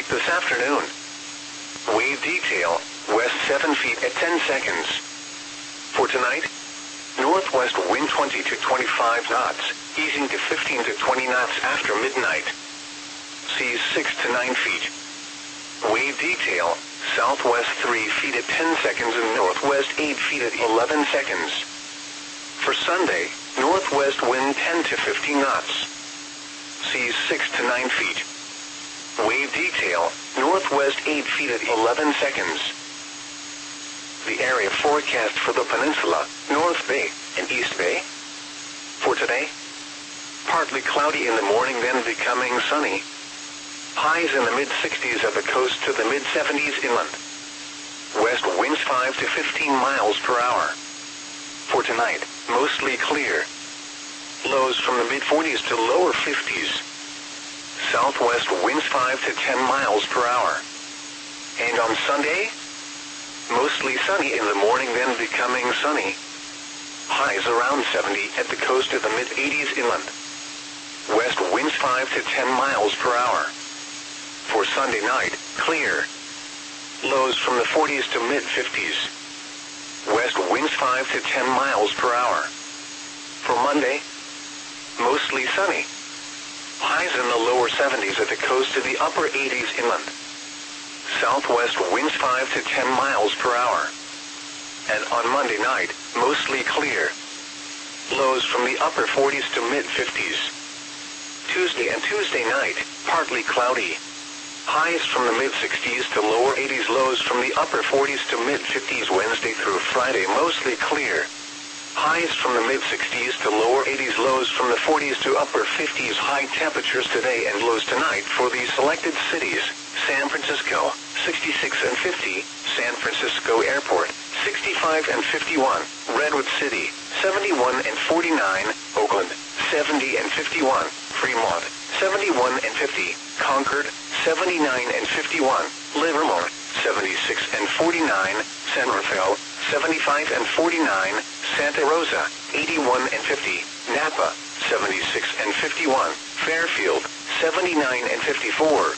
feet this afternoon. Wave detail, west 7 feet at 10 seconds. For tonight, northwest wind 20 to 25 knots, easing to 15 to 20 knots after midnight. Seas 6 to 9 feet. Wave detail, southwest 3 feet at 10 seconds and northwest 8 feet at 11 seconds. For Sunday, northwest wind 10 to 15 knots. Seas 6 to 9 feet. Wave detail, northwest 8 feet at 11 seconds. The area forecast for the peninsula, North Bay and East Bay. For today, partly cloudy in the morning, then becoming sunny. Highs in the mid-60s at the coast to the mid-70s inland. West winds 5 to 15 miles per hour. For tonight, mostly clear. Lows from the mid-40s to lower 50s. Southwest winds 5 to 10 miles per hour. And on Sunday, mostly sunny in the morning, then becoming sunny. Highs around 70 at the coast to the mid-80s inland. West winds 5 to 10 miles per hour. For Sunday night, clear. Lows from the 40s to mid-50s. West winds 5 to 10 miles per hour. For Monday, mostly sunny. Highs in the lower 70s at the coast to the upper 80s inland. Southwest winds 5 to 10 miles per hour. And on Monday night, mostly clear. Lows from the upper 40s to mid-50s. Tuesday and Tuesday night, partly cloudy. Highs from the mid-60s to lower 80s, lows from the upper 40s to mid-50s. Wednesday through Friday, mostly clear. Highs from the mid-60s to lower 80s, lows from the 40s to upper 50s. High temperatures today and lows tonight for the selected cities. San Francisco, 66 and 50. San Francisco Airport, 65 and 51. Redwood City, 71 and 49. Oakland, 70 and 51. Fremont, 71 and 50. Concord, 79 and 51. Livermore, 76 and 49. San Rafael, 75 and 49. Santa Rosa, 81 and 50. Napa, 76 and 51. Fairfield, 79 and 54.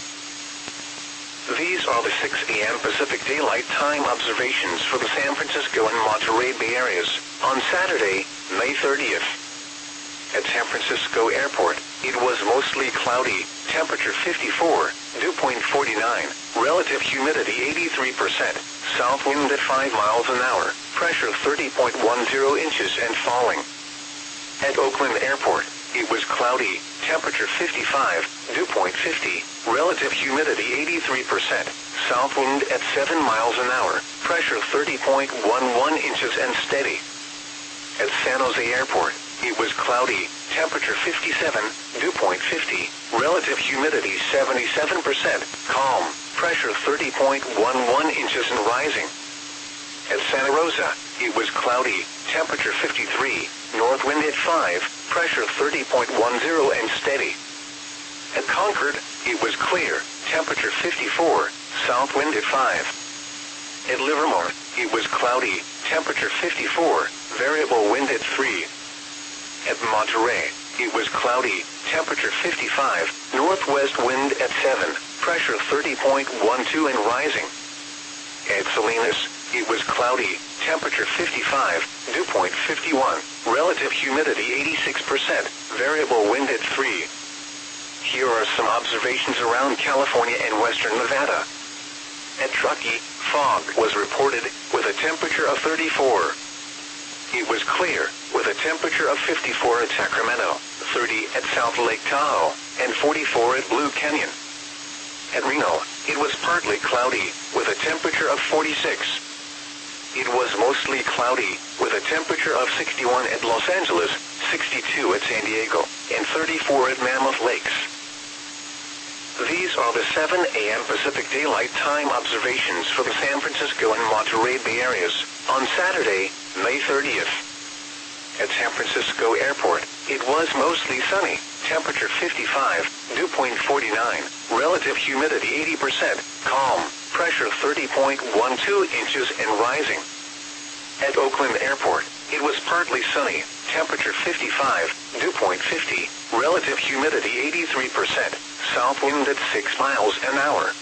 These are the 6 a.m. Pacific Daylight Time observations for the San Francisco and Monterey Bay areas on Saturday, May 30th. At San Francisco Airport, it was mostly cloudy, temperature 54, dew point 49, relative humidity 83%, south wind at 5 miles an hour, pressure 30.10 inches and falling. At Oakland Airport, it was cloudy, temperature 55, dew point 50, relative humidity 83%, south wind at 7 miles an hour, pressure 30.11 inches and steady. At San Jose Airport, it was cloudy, temperature 57, dew point 50, relative humidity 77%, calm, pressure 30.11 inches and rising. At Santa Rosa, it was cloudy, temperature 53, north wind at 5, pressure 30.10 and steady. At Concord, it was clear, temperature 54, south wind at 5. At Livermore, it was cloudy, temperature 54, variable wind at 3. At Monterey, it was cloudy, temperature 55, northwest wind at 7, pressure 30.12 and rising. At Salinas, it was cloudy, temperature 55, dew point 51, relative humidity 86%, variable wind at 3. Here are some observations around California and western Nevada. At Truckee, fog was reported with a temperature of 34. It was clear, with a temperature of 54 at Sacramento, 30 at South Lake Tahoe, and 44 at Blue Canyon. At Reno, it was partly cloudy, with a temperature of 46. It was mostly cloudy, with a temperature of 61 at Los Angeles, 62 at San Diego, and 34 at Mammoth Lakes. These are the 7 a.m. Pacific Daylight Time observations for the San Francisco and Monterey Bay areas on Saturday, May 30th. At San Francisco Airport, it was mostly sunny, temperature 55, dew point 49, relative humidity 80%, calm, pressure 30.12 inches and rising. At Oakland Airport, it was partly sunny, temperature 55, dew point 50, relative humidity 83%, south wind at 6 miles an hour.